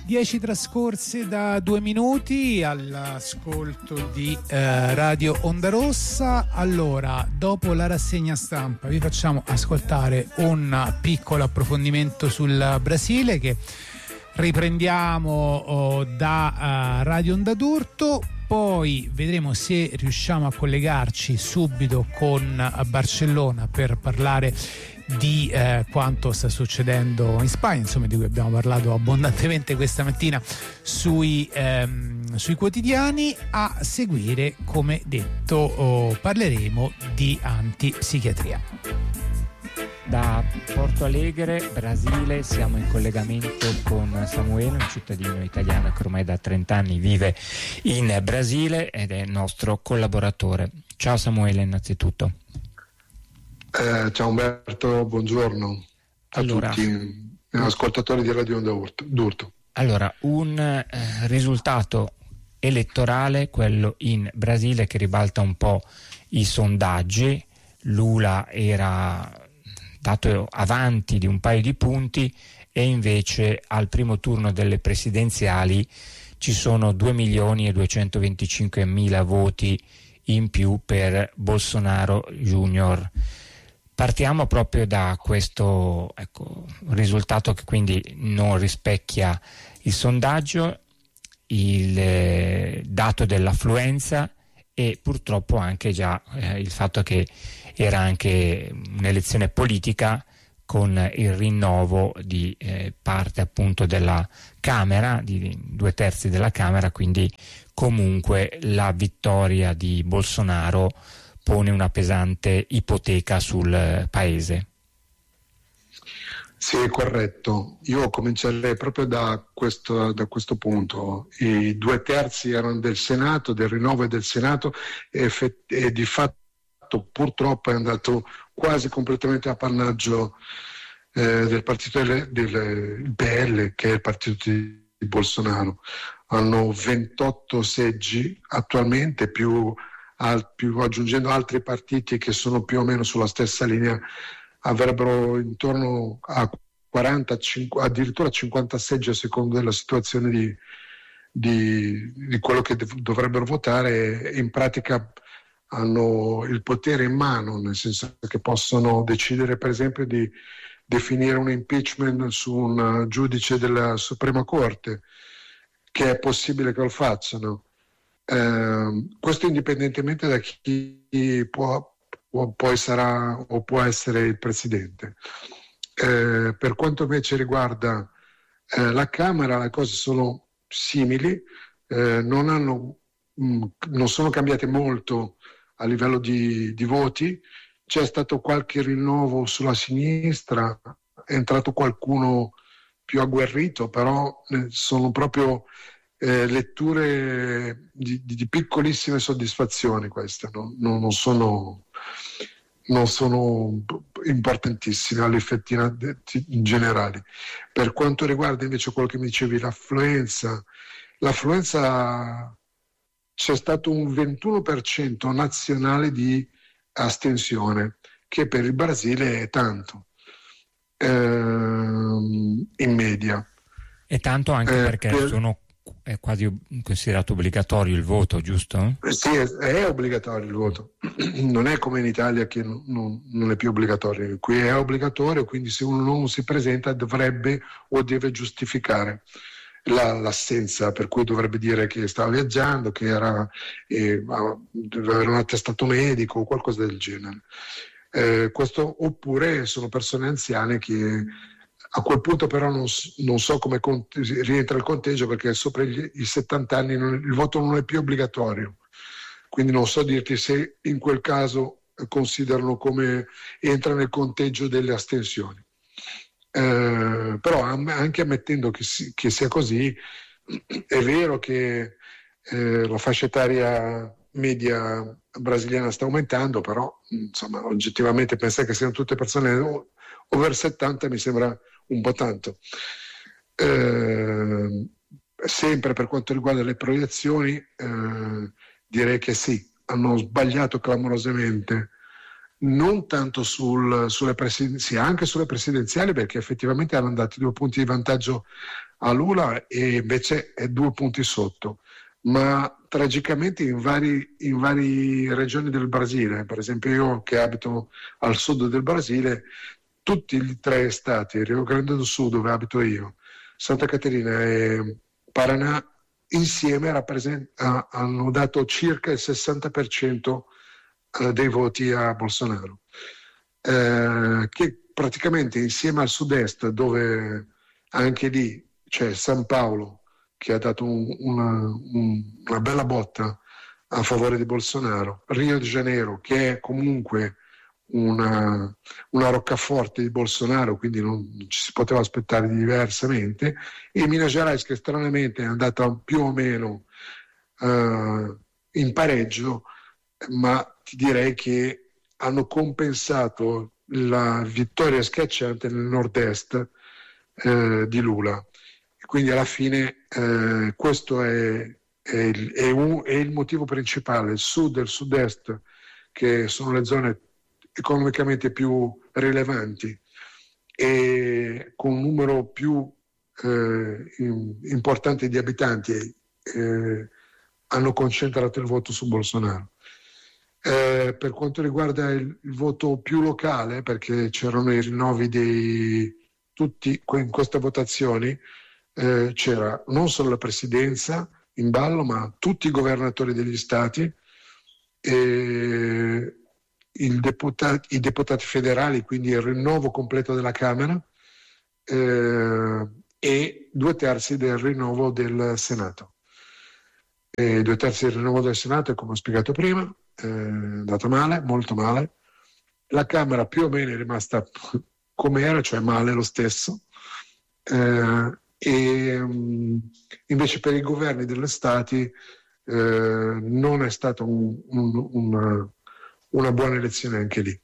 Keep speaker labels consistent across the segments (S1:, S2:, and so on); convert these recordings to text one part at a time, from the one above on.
S1: 10 trascorse da 2 minuti all'ascolto di Radio Onda Rossa. Allora, dopo la rassegna stampa vi facciamo ascoltare un piccolo approfondimento sul Brasile che riprendiamo da Radio Onda d'Urto. Poi vedremo se riusciamo a collegarci subito con Barcellona per parlare di quanto sta succedendo in Spagna, insomma, di cui abbiamo parlato abbondantemente questa mattina sui quotidiani. A seguire, come detto, parleremo di antipsichiatria.
S2: Da Porto Alegre, Brasile, siamo in collegamento con Samuele, un cittadino italiano che ormai da 30 anni vive in Brasile ed è nostro collaboratore. Ciao Samuele, innanzitutto.
S3: Ciao Umberto, buongiorno a tutti gli ascoltatori di Radio Onda d'Urto.
S2: Allora, un risultato elettorale, quello in Brasile, che ribalta un po' i sondaggi. Lula era dato avanti di un paio di punti e invece al primo turno delle presidenziali ci sono 2.225.000 voti in più per Bolsonaro Junior. Partiamo proprio da questo risultato che quindi non rispecchia il sondaggio, il dato dell'affluenza e purtroppo anche già il fatto che era anche un'elezione politica con il rinnovo di parte appunto della Camera, di 2/3 della Camera, quindi comunque la vittoria di Bolsonaro pone una pesante ipoteca sul paese.
S3: Sì, è corretto. Io comincerei proprio da questo punto. I 2/3 erano del Senato, del rinnovo del Senato, e di fatto purtroppo è andato quasi completamente a appannaggio del partito del PL, che è il partito di Bolsonaro. Hanno 28 seggi attualmente, più aggiungendo altri partiti che sono più o meno sulla stessa linea, avrebbero intorno a 40, addirittura 50 seggi a seconda della situazione di quello che dovrebbero votare. In pratica hanno il potere in mano, nel senso che possono decidere per esempio di definire un impeachment su un giudice della Suprema Corte, che è possibile che lo facciano. Questo indipendentemente da chi poi sarà o può essere il presidente. Per quanto invece riguarda la Camera, le cose sono simili, non sono cambiate molto a livello di voti. C'è stato qualche rinnovo sulla sinistra, è entrato qualcuno più agguerrito, però sono proprio letture di piccolissime soddisfazioni queste, non sono importantissime all'effetti in generale. Per quanto riguarda invece quello che mi dicevi, l'affluenza c'è stato un 21% nazionale di astensione, che per il Brasile è tanto in media.
S2: E tanto anche perché è quasi considerato obbligatorio il voto, giusto?
S3: Sì, è obbligatorio il voto. Non è come in Italia che non è più obbligatorio. Qui è obbligatorio, quindi se uno non si presenta dovrebbe o deve giustificare l'assenza, per cui dovrebbe dire che stava viaggiando, che doveva avere un attestato medico o qualcosa del genere. Questo, oppure sono persone anziane che a quel punto però non so come rientra il conteggio, perché sopra i 70 anni il voto non è più obbligatorio, quindi non so dirti se in quel caso considerano come entra nel conteggio delle astensioni. Però anche ammettendo che sia così, è vero che la fascia etaria media brasiliana sta aumentando, però insomma oggettivamente pensare che siano tutte persone over 70 mi sembra un po' tanto. Sempre per quanto riguarda le proiezioni, direi che sì, hanno sbagliato clamorosamente, non tanto sulle presidenziali, anche sulle presidenziali, perché effettivamente hanno dato 2 punti di vantaggio a Lula e invece è 2 punti sotto, ma tragicamente in varie regioni del Brasile. Per esempio, io che abito al sud del Brasile, tutti i 3 stati, Rio Grande do Sul dove abito io, Santa Caterina e Paraná, insieme hanno dato circa il 60% dei voti a Bolsonaro, che praticamente insieme al sud-est, dove anche lì c'è San Paolo che ha dato una bella botta a favore di Bolsonaro, Rio de Janeiro che è comunque una roccaforte di Bolsonaro, quindi non ci si poteva aspettare diversamente, e Minas Gerais che stranamente è andata più o meno in pareggio, ma ti direi che hanno compensato la vittoria schiacciante nel nord-est di Lula. Quindi alla fine questo è il motivo principale. Il sud e il sud-est, che sono le zone economicamente più rilevanti e con un numero più importante di abitanti, hanno concentrato il voto su Bolsonaro. Per quanto riguarda il voto più locale, perché c'erano i rinnovi di tutti in queste votazioni, c'era non solo la presidenza in ballo, ma tutti i governatori degli stati, i deputati federali, quindi il rinnovo completo della Camera, e 2/3 del rinnovo del Senato. 2/3 del rinnovo del Senato, come ho spiegato prima, è andato male, molto male. La Camera più o meno è rimasta come era, cioè male lo stesso. E invece per i governi degli stati non è stata una buona elezione anche lì.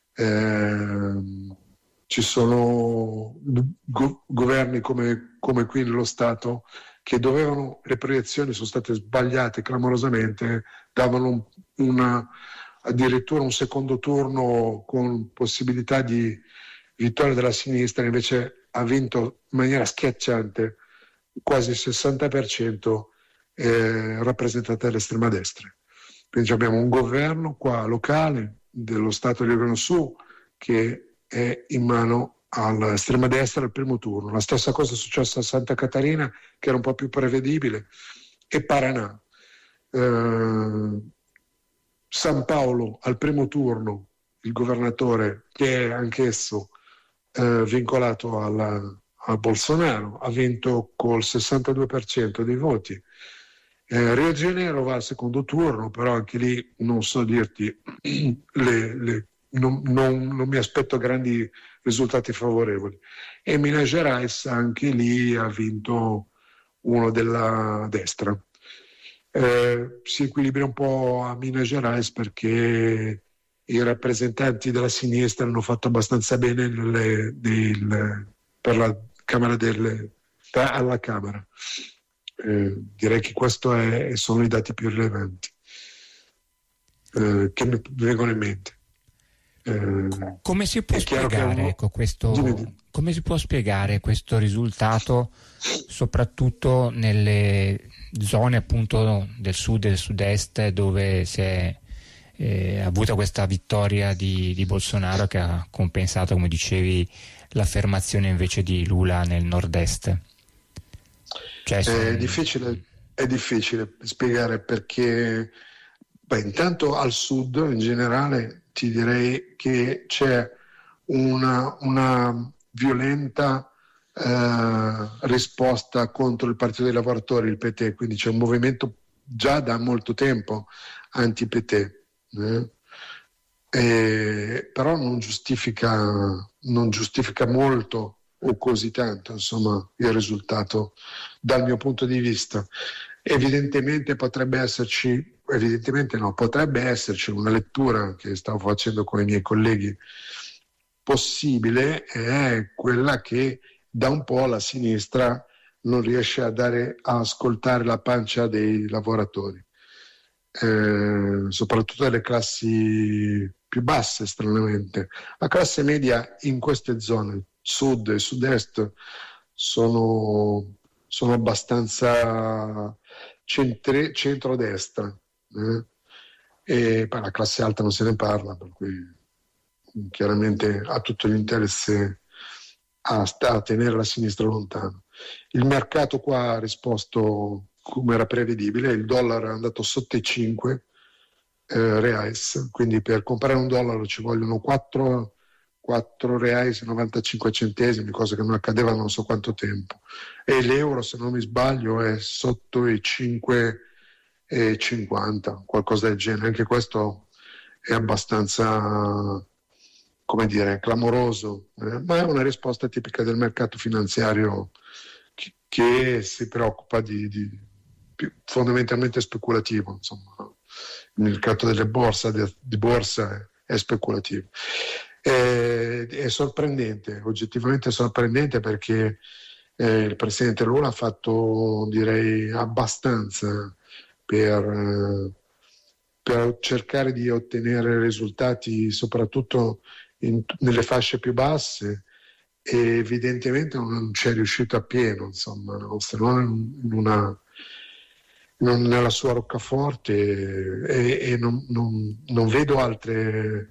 S3: Ci sono governi come qui nello Stato che le proiezioni sono state sbagliate clamorosamente, davano addirittura un secondo turno con possibilità di vittoria della sinistra, invece ha vinto in maniera schiacciante, quasi il 60%, rappresentata dall'estrema destra. Quindi abbiamo un governo qua locale dello Stato di Rio Grande do Sul che è in mano all'estrema destra al primo turno. La stessa cosa è successa a Santa Catarina, che era un po' più prevedibile, e Paraná. San Paolo al primo turno, il governatore, che è anch'esso vincolato a Bolsonaro, ha vinto col 62% dei voti. Rio de Janeiro va al secondo turno, però anche lì non so dirti, non mi aspetto grandi risultati favorevoli. E Minas Gerais anche lì ha vinto uno della destra. Si equilibra un po' a Minas Gerais perché i rappresentanti della sinistra hanno fatto abbastanza bene per la Camera alla Camera. Direi che questi sono i dati più rilevanti che mi vengono in mente.
S2: Come si può spiegare come si può spiegare questo risultato, soprattutto nelle zone appunto del sud e del sud-est, dove si è avuta questa vittoria di Bolsonaro, che ha compensato, come dicevi, l'affermazione invece di Lula nel nord-est? È
S3: difficile spiegare, perché intanto al sud in generale ti direi che c'è una violenta risposta contro il Partito dei Lavoratori, il PT, quindi c'è un movimento già da molto tempo anti-PT, però non giustifica molto o così tanto, insomma, il risultato dal mio punto di vista. Potrebbe esserci una lettura che stavo facendo con i miei colleghi possibile, è quella che da un po' la sinistra non riesce a ascoltare la pancia dei lavoratori, soprattutto delle classi più basse, stranamente. La classe media in queste zone, sud e sud-est, sono sono abbastanza centrodestra, e poi la classe alta non se ne parla, per cui chiaramente ha tutto l'interesse a tenere la sinistra lontano. Il mercato qua ha risposto come era prevedibile, il dollaro è andato sotto i 5 reais, quindi per comprare un dollaro ci vogliono 4 reais e 95 centesimi, cosa che non accadeva da non so quanto tempo, e l'euro, se non mi sbaglio, è sotto i 5,50, qualcosa del genere. Anche questo è abbastanza, come dire, clamoroso, ma è una risposta tipica del mercato finanziario che si preoccupa di fondamentalmente speculativo, insomma. Il mercato delle di borsa è speculativo. È sorprendente, oggettivamente sorprendente, perché il presidente Lula ha fatto, direi, abbastanza per cercare di ottenere risultati soprattutto nelle fasce più basse, e evidentemente non ci è riuscito appieno, insomma, no? Se non nella sua roccaforte, e non vedo altre,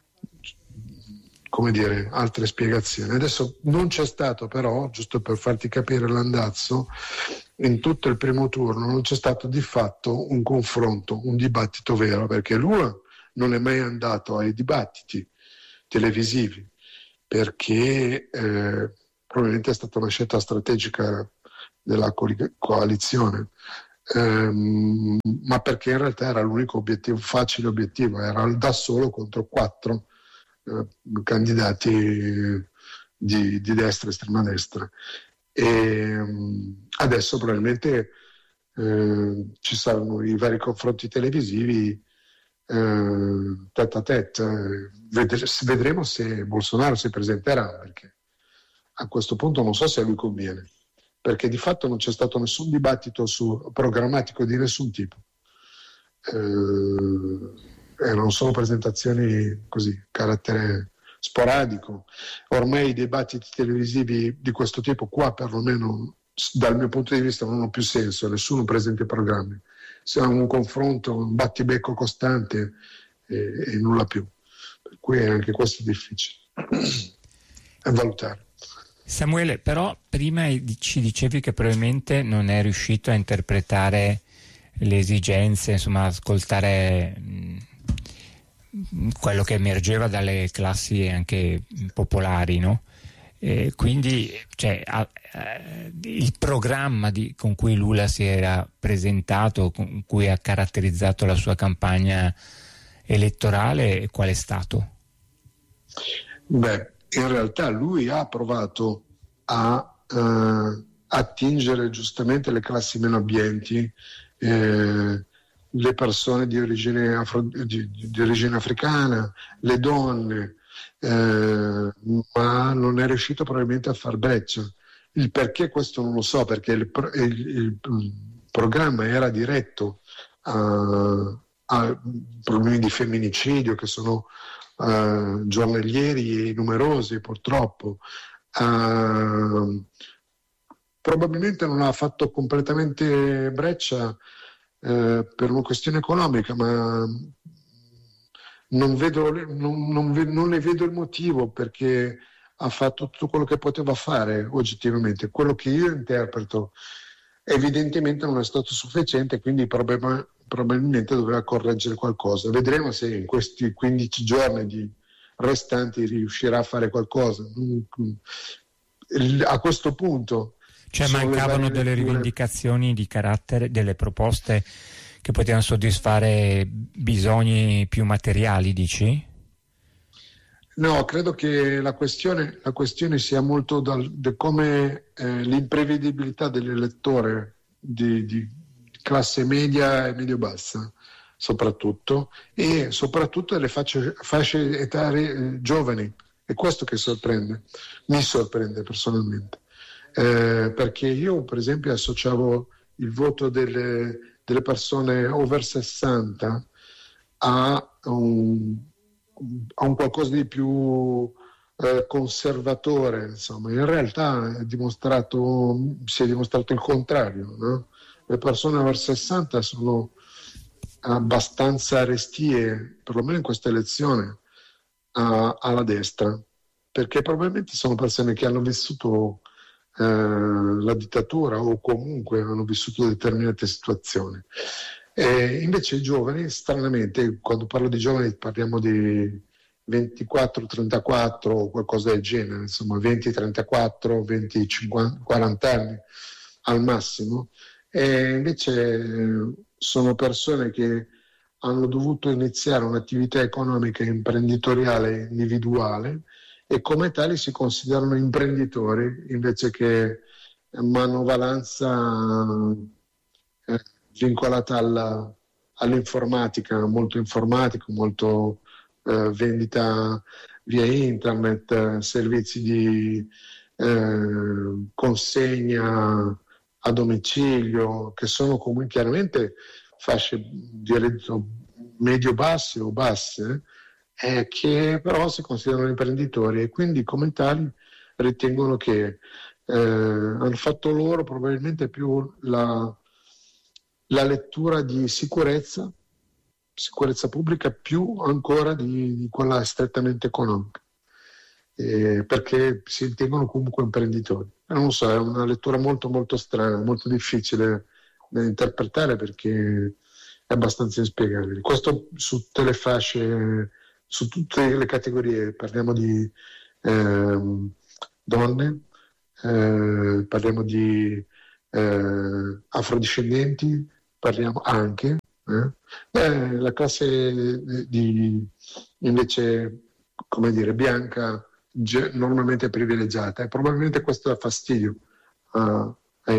S3: come dire, altre spiegazioni. Adesso non c'è stato, però, giusto per farti capire l'andazzo, in tutto il primo turno non c'è stato di fatto un confronto, un dibattito vero, perché Lula non è mai andato ai dibattiti televisivi, perché probabilmente è stata una scelta strategica della coalizione, ma perché in realtà era l'unico facile obiettivo, era da solo contro 4 candidati di destra, estrema destra. E adesso probabilmente ci saranno i vari confronti televisivi tête à tête. Vedremo se Bolsonaro si presenterà, perché a questo punto non so se a lui conviene, perché di fatto non c'è stato nessun dibattito programmatico di nessun tipo. Erano solo presentazioni così, carattere sporadico. Ormai i dibattiti televisivi di questo tipo qua, perlomeno dal mio punto di vista, non hanno più senso, nessuno presenta i programmi. Se è un confronto, un battibecco costante e nulla più. Per cui anche questo è difficile a valutare.
S2: Samuele, però prima ci dicevi che probabilmente non è riuscito a interpretare le esigenze, insomma, ascoltare quello che emergeva dalle classi anche popolari, no? Quindi il programma con cui Lula si era presentato, con cui ha caratterizzato la sua campagna elettorale, qual è stato?
S3: Beh, in realtà lui ha provato a attingere giustamente le classi meno abbienti, le persone di origine africana, le donne, ma non è riuscito probabilmente a far breccia. Il perché questo non lo so, perché il programma era diretto a problemi di femminicidio che sono giornalieri e numerosi, purtroppo. Probabilmente non ha fatto completamente breccia per una questione economica, ma non ne vedo il motivo, perché ha fatto tutto quello che poteva fare oggettivamente. Quello che io interpreto evidentemente non è stato sufficiente, quindi probabilmente doveva correggere qualcosa. Vedremo se in questi 15 giorni restanti riuscirà a fare qualcosa. A questo punto
S2: mancavano delle rivendicazioni di carattere, delle proposte che potevano soddisfare bisogni più materiali, dici?
S3: No, credo che la questione sia molto come l'imprevedibilità dell'elettore di classe media e medio-bassa, soprattutto, e soprattutto delle fasce etarie giovani. È questo che mi sorprende personalmente, perché io per esempio associavo il voto delle persone over 60 a un qualcosa di più conservatore, insomma, in realtà si è dimostrato il contrario, no? Le persone over 60 sono abbastanza restie, perlomeno in questa elezione, alla destra, perché probabilmente sono persone che hanno vissuto la dittatura o comunque hanno vissuto determinate situazioni. Invece i giovani, stranamente, quando parlo di giovani parliamo di 24-34 o qualcosa del genere, insomma 20-34, 20-40 anni al massimo, e invece sono persone che hanno dovuto iniziare un'attività economica imprenditoriale individuale e come tali si considerano imprenditori invece che manovalanza vincolata all'informatica, molto vendita via internet, servizi di consegna a domicilio, che sono comunque chiaramente fasce di reddito medio-basse o basse, che però si considerano imprenditori e quindi come tali ritengono che hanno fatto loro probabilmente più la lettura di sicurezza pubblica più ancora di quella strettamente economica, perché si ritengono comunque imprenditori. Non lo so, è una lettura molto molto strana, molto difficile da interpretare perché è abbastanza inspiegabile. Questo su tutte le fasce, su tutte le categorie, parliamo di donne, parliamo di afrodiscendenti, parliamo anche la classe invece, come dire, bianca, normalmente privilegiata, e probabilmente questo dà fastidio alla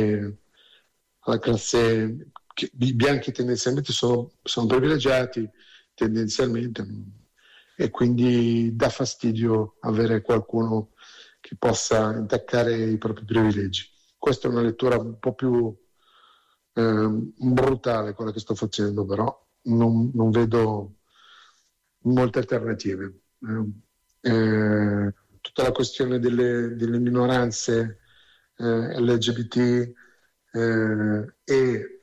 S3: classe. I bianchi tendenzialmente sono privilegiati tendenzialmente, e quindi dà fastidio avere qualcuno che possa intaccare i propri privilegi. Questa è una lettura un po' più brutale quella che sto facendo, però non vedo molte alternative. Tutta la questione delle minoranze LGBT e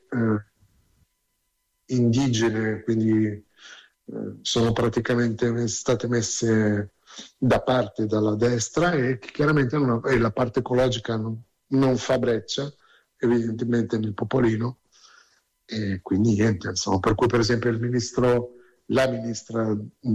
S3: indigene, quindi sono praticamente state messe da parte dalla destra, e chiaramente la parte ecologica non fa breccia evidentemente nel popolino, e quindi niente, insomma, per cui per esempio la ministra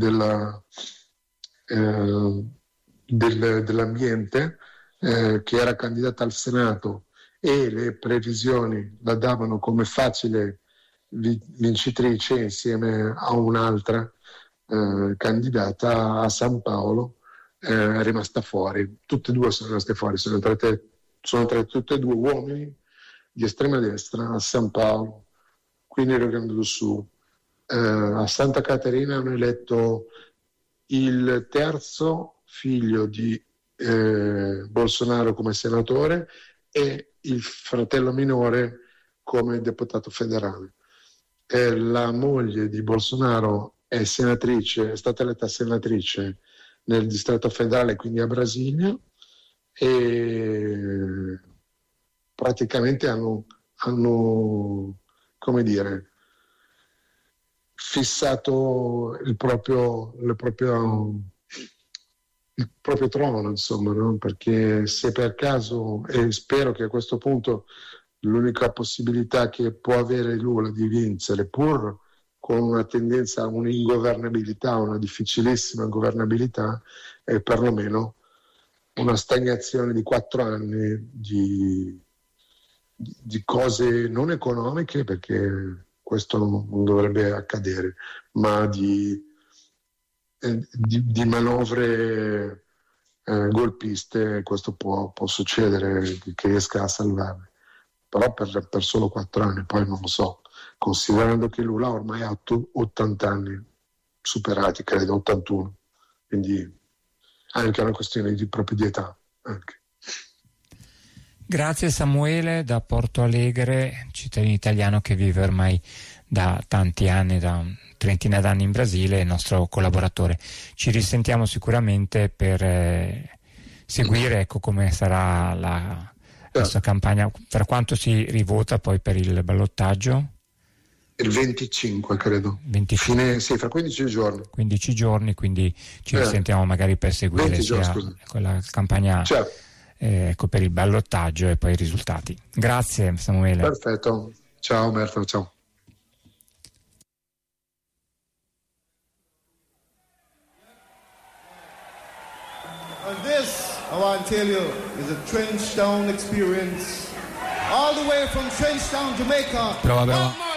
S3: dell'ambiente che era candidata al Senato, e le previsioni la davano come facile vincitrice insieme a un'altra candidata a San Paolo, è rimasta fuori. Tutte e due sono rimaste fuori, sono entrate tutte e due uomini di estrema destra a San Paolo, qui nel Rio Grande do Sul. A Santa Caterina hanno eletto il terzo figlio di Bolsonaro come senatore e il fratello minore come deputato federale. La moglie di Bolsonaro è stata eletta senatrice nel distretto federale, quindi a Brasilia, e praticamente hanno come dire, fissato il proprio trono, insomma, no? Perché se per caso, e spero che a questo punto l'unica possibilità che può avere Lula di vincere, pur con una tendenza a un'ingovernabilità, una difficilissima governabilità, è perlomeno una stagnazione di 4 anni di cose non economiche, perché questo non dovrebbe accadere, ma di manovre golpiste. Questo può succedere, che riesca a salvarle, però per solo 4 anni, poi non lo so, considerando che Lula ormai ha 80 anni superati, credo 81, quindi anche una questione proprio di età anche.
S2: Grazie Samuele da Porto Alegre, cittadino italiano che vive ormai da tanti anni, da un trentina d'anni in Brasile, il nostro collaboratore. Ci risentiamo sicuramente per seguire come sarà la sua campagna, per quanto si rivota poi per il ballottaggio?
S3: Il 25 credo.
S2: 25.
S3: Sì, fra 15 giorni.
S2: 15 giorni, quindi ci risentiamo magari per seguire la campagna per il ballottaggio e poi i risultati. Grazie Samuele.
S3: Perfetto. Ciao Merto, ciao.
S4: And this, I want to tell you, is a Trenchtown experience. All the way from Trenchtown, Jamaica.
S1: Prova.